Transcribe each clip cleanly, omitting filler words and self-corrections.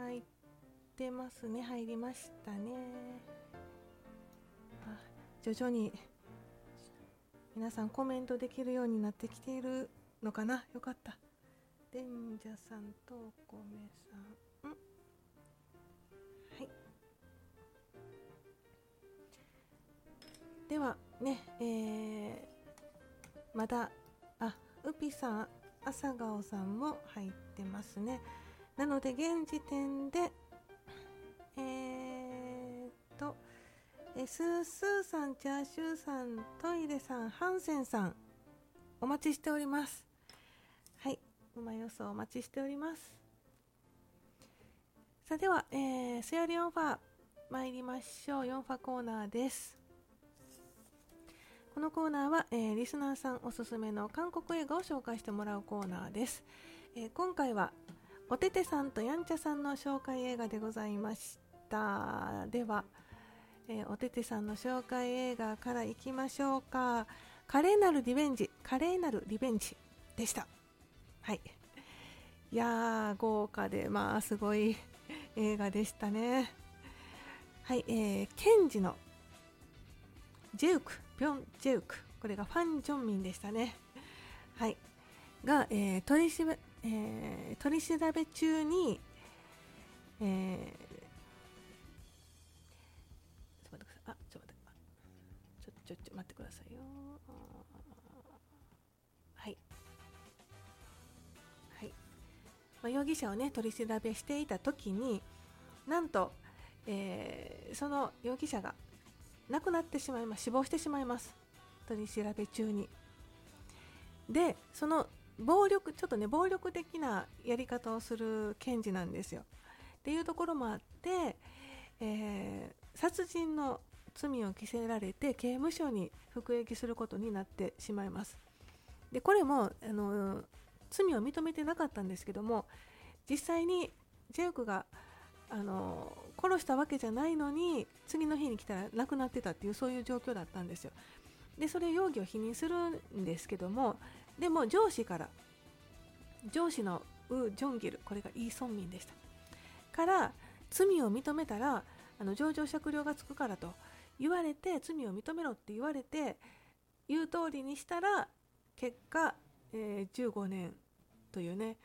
入ってますね。入りましたね。徐々に皆さんコメントできるようになってきているのかな。よかった。デンジャさんとお米さん、はい。ではね、まだウピさん、朝顔さんも入ってますね。なので現時点でスースーさん、チャーシューさん、トイレさん、ハンセンさん、お待ちしております。はい、馬予想お待ちしております。さあでは、スヤリオンファ参りましょう。4ファコーナーです。このコーナーは、リスナーさんおすすめの韓国映画を紹介してもらうコーナーです。今回はおててさんとやんちゃさんの紹介映画でございました。では、おててさんの紹介映画からいきましょうか。華麗なるリベンジでした。はい。いやー豪華で、すごい映画でしたね。はい、ケンジのジェウク、ピョン・ジェウク、これがファン・ジョンミンでしたね。はい。が、取り調べ中に、ちょっと待ってくださいよ。はい。はい。容疑者をね、取り調べしていた時に、なんと、その容疑者が亡くなってしまいます。死亡してしまいます。取り調べ中に。で、その暴力的なやり方をする検事なんですよ。っていうところもあって、殺人の罪を着せられて刑務所に服役することになってしまいます。でこれも罪を認めてなかったんですけども、実際にジェイクが殺したわけじゃないのに次の日に来たら亡くなってたっていう、そういう状況だったんですよ。でそれ容疑を否認するんですけども、でも上司のウ・ジョンギル、これがイ・ソンミンでしたから罪を認めたら情状酌量がつくからと言われて、罪を認めろって言われて言う通りにしたら結果、15年というね、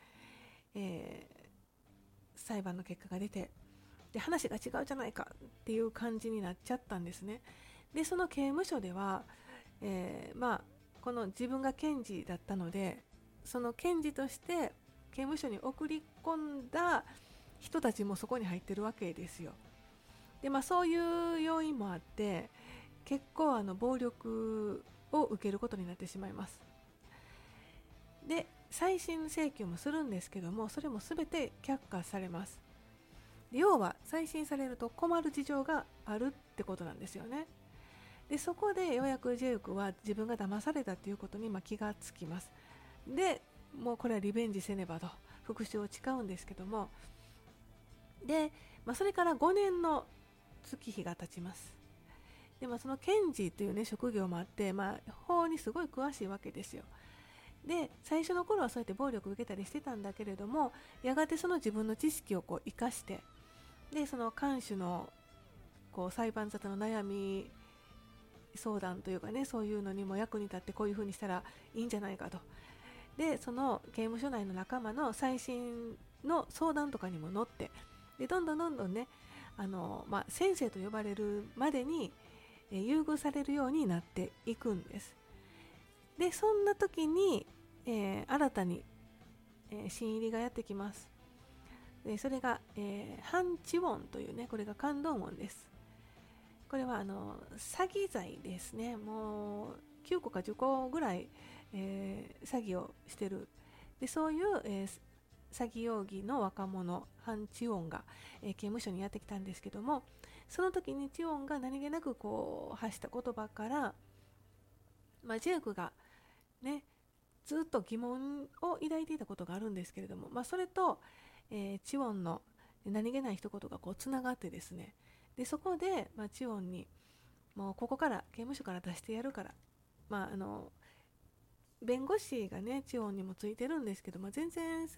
裁判の結果が出て、で話が違うじゃないかっていう感じになっちゃったんですね。でその刑務所では、この自分が検事だったので、その検事として刑務所に送り込んだ人たちもそこに入ってるわけですよ。でそういう要因もあって結構暴力を受けることになってしまいます。で再審請求もするんですけども、それも全て却下されます。で要は再審されると困る事情があるってことなんですよね。でそこでようやくジェイクは自分が騙されたということに気がつきます。でもうこれはリベンジせねばと復讐を誓うんですけども、で、それから5年の月日が経ちます。でその検事というね職業もあって、法にすごい詳しいわけですよ。で最初の頃はそうやって暴力を受けたりしてたんだけれども、やがてその自分の知識を生かして、でその看守の裁判沙汰の悩み相談というかね、そういうのにも役に立って、こういう風にしたらいいんじゃないかと。でその刑務所内の仲間の最新の相談とかにも乗って、でどんどんね先生と呼ばれるまでに優遇されるようになっていくんです。でそんな時に、新たに、新入りがやってきます。でそれが、ハンチウォンというね、これがカンドンウォンです。これは詐欺罪ですね。もう9個か10個ぐらい、詐欺をしてる。でそういう、詐欺容疑の若者ハン・チウォンが、刑務所にやってきたんですけども、その時にチウォンが何気なく発した言葉から、ジェイクがねずっと疑問を抱いていたことがあるんですけれども、それと、チウォンの何気ない一言がつながってですね、でそこで、チウォンにもうここから刑務所から出してやるから、弁護士がねチウォンにもついてるんですけど、全然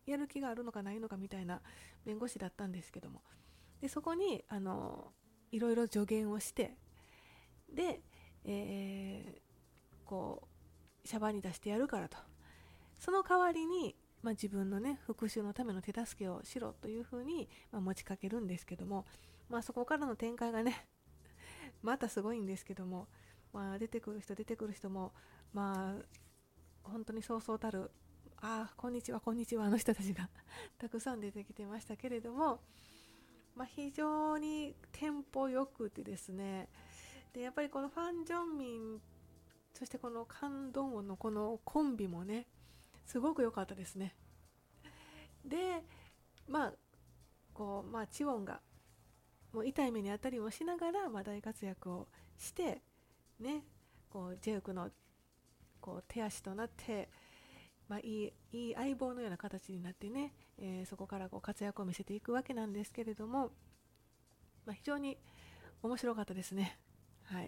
やる気があるのかないのかみたいな弁護士だったんですけども、でそこにいろいろ助言をして、で、こうシャバに出してやるからと、その代わりに、自分のね復讐のための手助けをしろというふうに、持ちかけるんですけども、そこからの展開がねまたすごいんですけども、出てくる人も本当にそうそうたるこんにちはこんにちはの人たちがたくさん出てきてましたけれども、非常にテンポよくてですね、でやっぱりこのファン・ジョンミン、そしてこのカン・ドンウォンのこのコンビもねすごく良かったですね。でチウォンがもう痛い目にあったりもしながら、大活躍をしてね、こうジェウクのこう手足となって、いい相棒のような形になってね、そこからこう活躍を見せていくわけなんですけれども、非常に面白かったですね。はい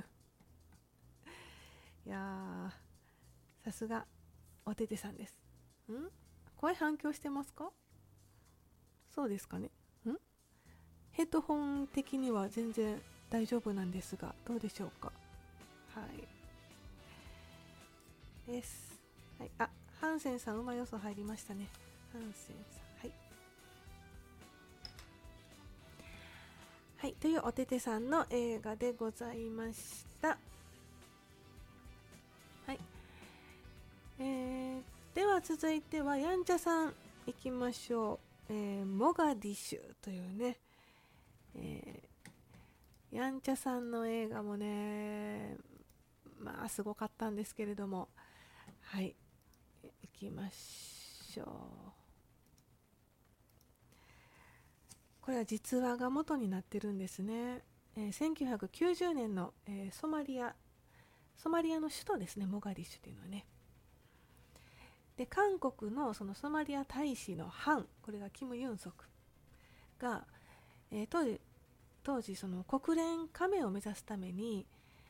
いやさすがおててさんです。声反響してますか？そうですかね。ヘッドホン的には全然大丈夫なんですが、どうでしょうか。はいです。はい、ハンセンさん、馬予想入りましたね。ハンセンさん、はい。はい、というおててさんの映画でございました。はい。では続いてはやんちゃさんいきましょう。モガディシュというね、やんちゃさんの映画もね、すごかったんですけれども、はい、いきましょう。これは実話が元になってるんですね。1990年の、ソマリアの首都ですね、モガディシュというのはね。で韓国のそのソマリア大使のハン、これがキム・ユンソクが、当時その国連加盟を目指すために、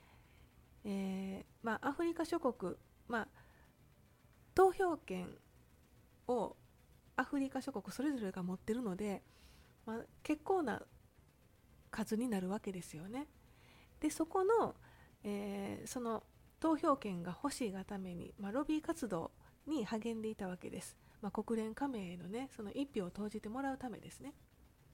アフリカ諸国、投票権をアフリカ諸国それぞれが持ってるので、結構な数になるわけですよね。でそこの、その投票権が欲しいがために、ロビー活動に励んでいたわけです。国連加盟へのねその一票を投じてもらうためですね。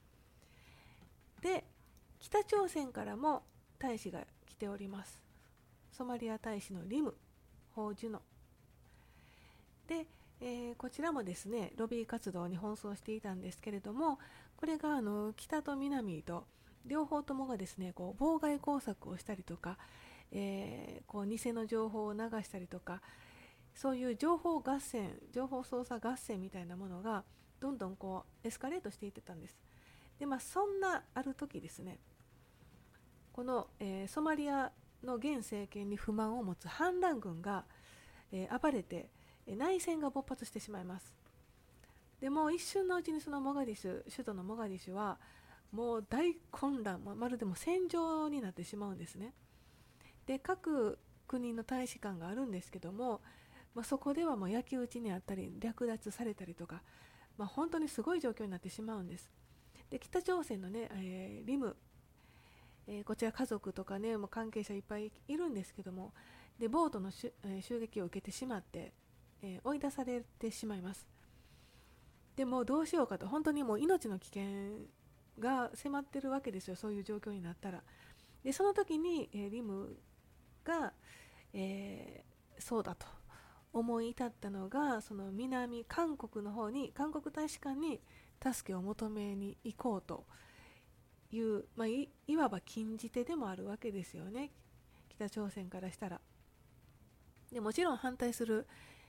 で北朝鮮からも大使が来ております。ソマリア大使のリム・ホージュノで、こちらもですねロビー活動に奔走していたんですけれども、これが北と南と両方ともがですねこう妨害工作をしたりとか、こう偽の情報を流したりとか、そういう情報操作合戦みたいなものがどんどんこうエスカレートしていってたんです。でそんなある時ですね、この、ソマリアの現政権に不満を持つ反乱軍が、暴れて、内戦が勃発してしまいます。でもう一瞬のうちにその首都のモガディシュはもう大混乱、まるでも戦場になってしまうんですね。で各国の大使館があるんですけども、そこではもう焼き討ちにあったり略奪されたりとか、本当にすごい状況になってしまうんです。で北朝鮮のね、リム、こちら家族とかねもう関係者いっぱいいるんですけども、でボートの襲撃を受けてしまって、追い出されてしまいます。でもどうしようかと、本当にもう命の危険が迫ってるわけですよ、そういう状況になったら。でその時に、リムが、そうだと思い至ったのが、その韓国の方に、韓国大使館に助けを求めに行こうという、いわば禁じ手でもあるわけですよね、北朝鮮からしたら。でもちろん反対する、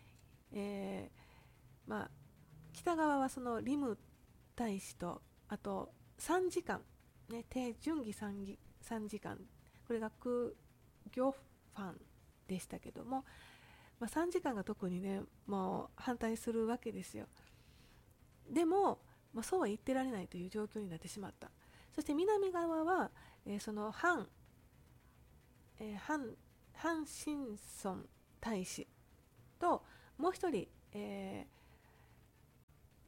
北側はそのリム大使と、あと3時間、ね、定順義3時間、これがク・ギョファンでしたけども、3時間が特にねもう反対するわけですよ。でも、そうは言ってられないという状況になってしまった。そして南側は、そのハン・シンソン大使ともう一人、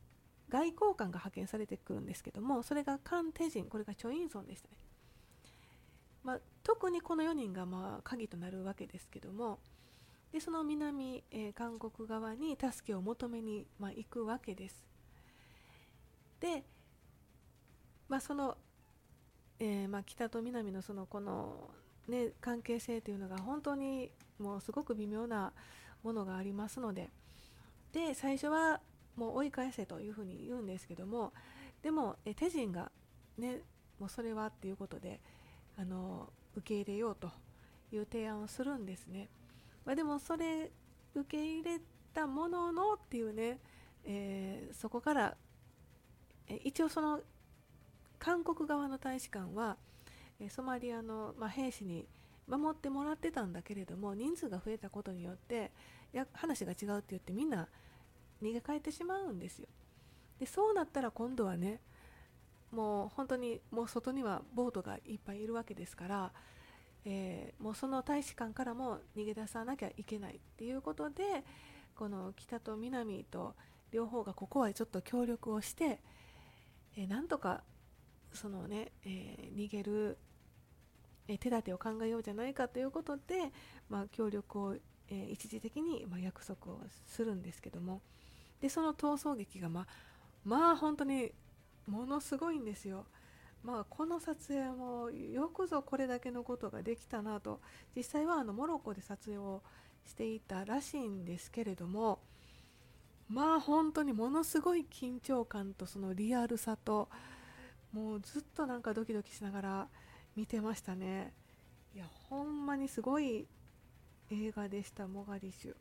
外交官が派遣されてくるんですけども、それがカン・テジン、これがチョ・インソンでしたね。特にこの4人が鍵となるわけですけども、でその南、韓国側に助けを求めに、行くわけです。で、その、北と南のこの、関係性というのが本当にもうすごく微妙なものがありますので、最初はもう追い返せというふうに言うんですけども、でもテジンがもうそれはっていうことで受け入れようという提案をするんですね。でもそれ受け入れたもののっていうね、そこから、一応その韓国側の大使館はソマリアの、兵士に守ってもらってたんだけれども、人数が増えたことによって話が違うって言ってみんな逃げ帰ってしまうんですよ。でそうなったら今度はね、もう本当にもう外にはボートがいっぱいいるわけですから、もうその大使館からも逃げ出さなきゃいけないっていうことで、この北と南と両方がここはちょっと協力をして、なんとかそのね、逃げる、手立てを考えようじゃないかということで、協力を、一時的に、約束をするんですけども、でその逃走劇が本当にものすごいんですよ。この撮影もよくぞこれだけのことができたなと。実際はモロッコで撮影をしていたらしいんですけれども、本当にものすごい緊張感とそのリアルさと、もうずっとなんかドキドキしながら見てましたね。いやほんまにすごい映画でした、モガディシュ。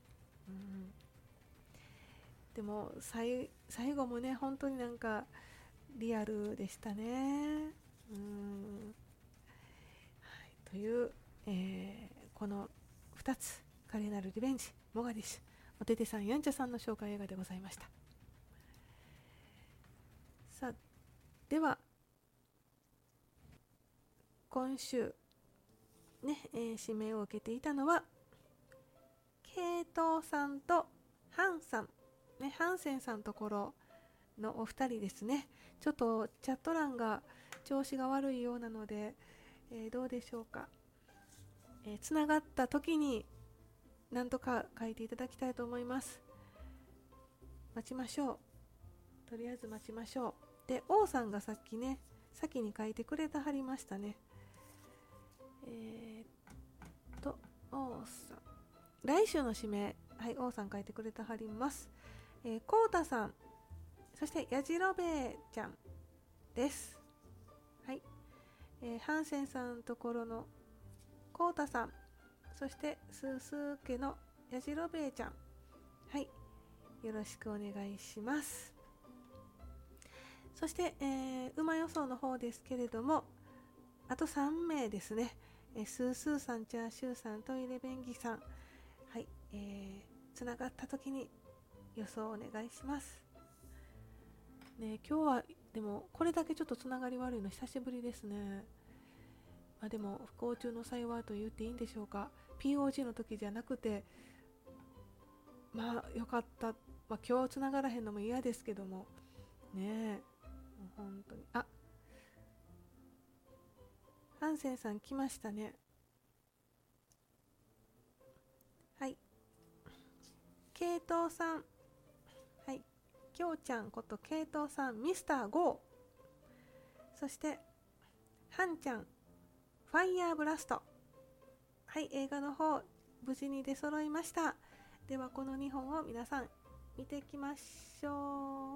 でも最後もね、本当になんかリアルでしたね。という、この2つ、華麗なるリベンジ、モガディシュ、おててさんやんちゃさんの紹介映画でございました。さあ、では今週ね、指名を受けていたのはケイトさんとハンさん、ハンセンさんところのお二人ですね。ちょっとチャット欄が調子が悪いようなので、どうでしょうか。つながった時に何とか書いていただきたいと思います。待ちましょう。とりあえず待ちましょう。で、王さんがさっきね、先に書いてくれてはりましたね。王さん。来週の指名、王さん書いてくれてはります。コウタさん、そしてやじろべえちゃんです。ハンセンさんのところのコウタさん、そしてスースー家のやじろべえちゃん、よろしくお願いします。そして、馬予想の方ですけれども、あと3名ですね。スースーさん、チャーシューさん、トイレ便器さん、つながった時に予想お願いします。今日はでもこれだけちょっとつながり悪いの久しぶりですね。でも不幸中の幸いと言っていいんでしょうか。 POG の時じゃなくてよかった。今日つながらへんのも嫌ですけどもね、もう本当にハンセンさん来ましたね。ケイトウさん、きょうちゃんことケイトウさん、ミスターゴー、そしてハンちゃん、ファイヤーブラスト。映画の方無事に出揃いました。ではこの2本を皆さん見ていきましょう。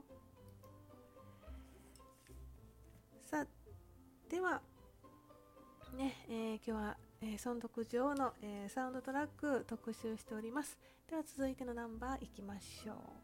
さあ、ではね、今日は、尊読上の、サウンドトラック特集しております。では続いてのナンバーいきましょう。